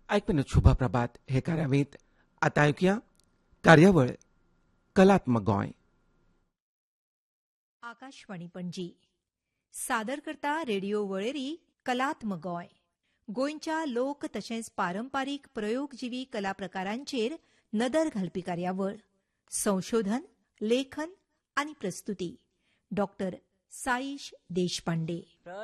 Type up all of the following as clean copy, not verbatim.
ऐकून शुभ प्रभात हे कार्यावळीत आता ऐकूया कार्यावळ कलात्मक गोंय. आकाशवाणी पणजी सादर करता रेडिओ वळेरी कलात्मक गोंय. गोंयच्या लोक तशेंच पारंपारीक प्रयोगजिवी कला प्रकारांचेर नदर घालपी कार्यावळ. संशोधन, लेखन आनी प्रस्तुती डॉक्टर साईश देशपांडे.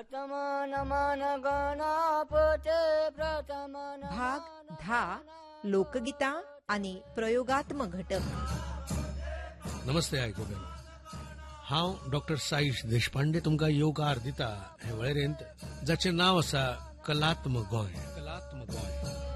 भाग 10 लोकगीतां आनी प्रयोगात्मक घटक. नमस्ते आयकुगेलो. हांव डॉक्टर साईश देशपांडे तुमकां येवकार दिता हे वळेरेंत जाचें नांव आसा कलात्मक गोंय. कलात्मक गोंय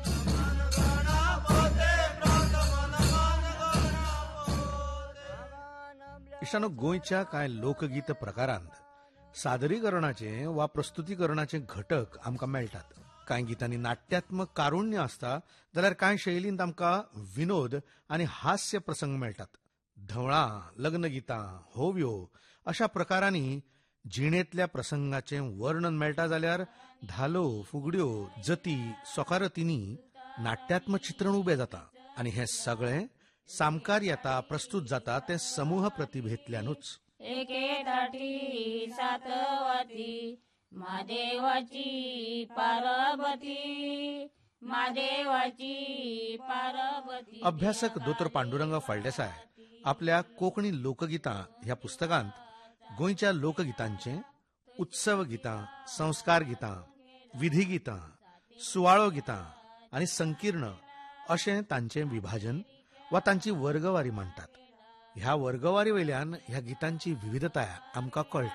इश्टानो, गोंयच्या कांय लोकगीत प्रकारांत सादरीकरणाचे वा प्रस्तुतीकरणाचे घटक आमकां मेळटात. कांय गितांनी नाट्यात्मक कारुण्य आसता जाल्यार कांय शैलींत आमकां विनोद आनी हास्य प्रसंग मेळटात. धवळां, लग्नगितां, होवयो अशा प्रकारांनी जिणेंतल्या प्रसंगाचें वर्णन मेळटा जाल्यार धालो, फुगड्यो, जती, सोकारतींनी नाट्यात्मक चित्रण उबें जाता. आनी हें सगळें सामकार येता, प्रस्तुत जाता तें समूह प्रतिभेंतल्यानूच. एके ताटी सातवती महादेवाची पार्वती, महादेवाची पार्वती. अभ्यासक दोतोर पांडुरंग फळदेसाय आपल्या कोंकणी लोकगितां ह्या पुस्तकांत गोंयच्या लोकगितांचें उत्सव गितां, संस्कार गितां, विधी गितां, सुवाळो गितां आनी संकीर्ण अशें तांचें विभाजन वा तांची वर्गवारी मांडटात. ह्या वर्गवारी वयल्यान ह्या गितांची विविधताय आमकां कळटा.